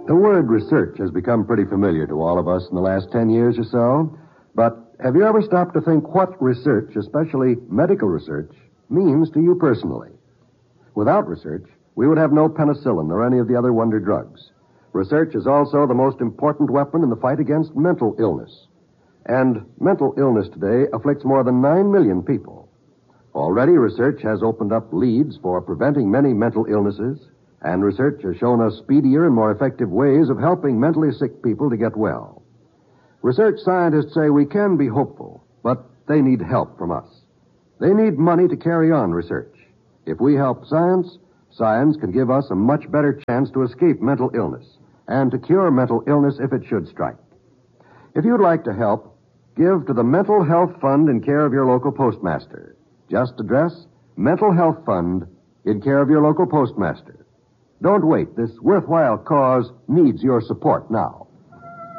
The word research has become pretty familiar to all of us in the last 10 years or so. But have you ever stopped to think what research, especially medical research, means to you personally? Without research, we would have no penicillin or any of the other wonder drugs. Research is also the most important weapon in the fight against mental illness. And mental illness today afflicts more than 9 million people. Already, research has opened up leads for preventing many mental illnesses, and research has shown us speedier and more effective ways of helping mentally sick people to get well. Research scientists say we can be hopeful, but they need help from us. They need money to carry on research. If we help science, science can give us a much better chance to escape mental illness and to cure mental illness if it should strike. If you'd like to help, give to the Mental Health Fund in care of your local postmaster. Just address Mental Health Fund in care of your local postmaster. Don't wait. This worthwhile cause needs your support now.